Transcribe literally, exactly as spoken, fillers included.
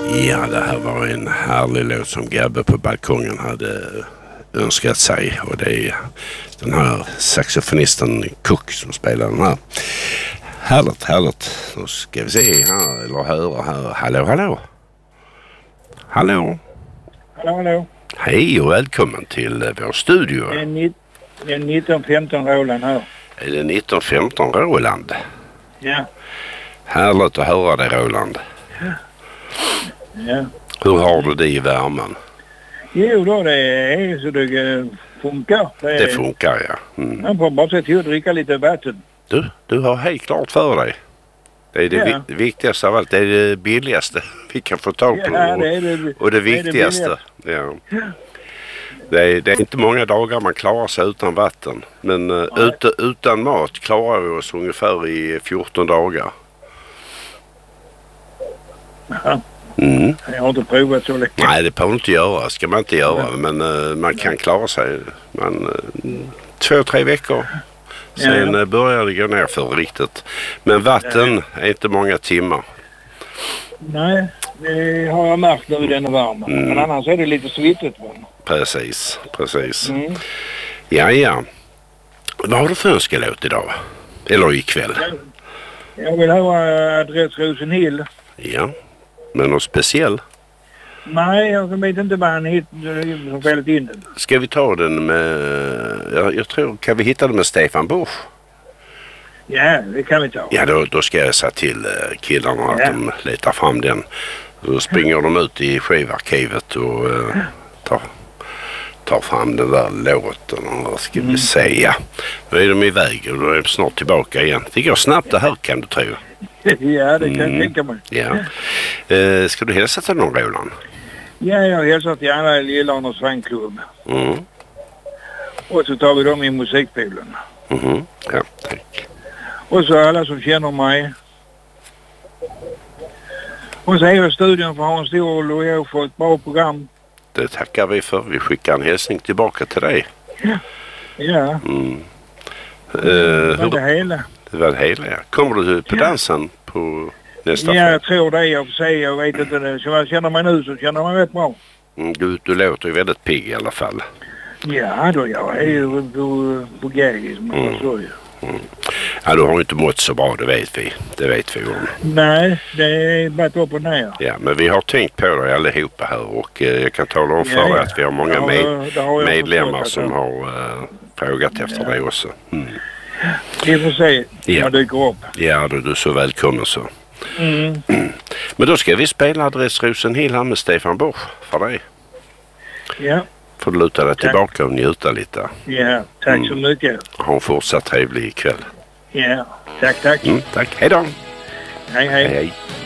Ja, det här var en härlig låt som Gabbe på balkongen hade önskat sig. Och det är den här saxofonisten Cook som spelar den här. Härligt, härligt. Då ska vi se här, eller höra här. Hallå, hallå. Hallå. Hallå, hallå. Hej och välkommen till vår studio. Det är, det är nitton femton Roland här. Är det nitton femton Roland? Ja. Härligt att höra dig, Roland. Ja. Hur har du det i värmen? Jo då, det är så det funkar. Det, är, Det funkar, ja. Mm. Man får bara se till att dricka lite vatten. Du, du har helt klart för dig. Det är det Ja. vi, viktigaste av allt. Det är det billigaste vi kan få tag på. Ja, och, det är det, och det det är det viktigaste. Ja. Det, är, det är inte många dagar man klarar sig utan vatten. Men uh, ut, utan mat klarar vi oss ungefär i fjorton dagar. Ja. Mm. Jag har inte provat så länge. Nej, det får man inte göra. Ska man inte göra. Ja. Men uh, man kan klara sig man, uh, två, tre veckor. Sen ja, ja. börjar det gå ner för riktigt. Men vatten ja. är inte många timmar. Nej, det har jag märkt nu i denna värmen. Mm. Men annars är det lite svittigt. Men... Precis, precis. Mm. Ja, ja. Vad har du för önskelåt idag? Eller ikväll? Jag, jag vill höra Adress Rosenhill. Ja, men något speciell? Nej, jag vet inte vad han hittar som fällt in den. Ska vi ta den med... Jag, jag tror, kan vi hitta den med Stefan Busch? Ja, det kan vi ta. Ja, då, då ska jag säga till killarna ja. att de letar fram den. Då springer de ut i skivarkivet och uh, tar, tar fram den där låten. Och vad ska mm. vi säga? Då är de iväg och då är de snart tillbaka igen. Det går snabbt det här, kan du tro. Ja, det kan mm. jag tänka mig. Ja. Uh, ska du hälsa till någon, Roland? Ja, jag hälsar till alla Lillarnas fanklubb. Mm. Och så tar vi dem i musikbilen. Mm. Ja, tack. Och så alla som känner mig. Och så är jag i studion för att ha en stor lojal för ett bra program. Det tackar vi för. Vi skickar en hälsning tillbaka till dig. Ja. Ja. Mm. Uh, det var hur... det hela. Det var det hela, ja. Kommer du på dansen på nästa Ja, jag tror det. Jag får se. Jag vet inte det. Så jag känner mig nu så känner jag mig rätt bra. Mm, du, du låter ju väldigt pigg i alla fall. Ja, då jag är ju på, på gagis. Mm. Så, ja. Mm. Ja, du har ju inte mått så bra, det vet vi. Det vet vi om. Nej, det är bara upp och ner. Ja, men vi har tänkt på dig allihopa här och eh, jag kan tala om för dig ja, ja. att vi har många ja, med, har medlemmar som har eh, frågat efter ja. dig också. Mm. Vi får se ja. när det dyker upp. Ja, du, du är så välkommen så. Mm. Mm. Men då ska vi spela Adress Rosenhill här med Stefan Busch för dig. Ja. Får du luta dig tack. tillbaka och njuta lite. Ja, tack mm. så mycket. Ha en fortsatt trevlig kväll. Ja, tack, tack. Mm, tack, hej då. Hej, hej. Hej, hej.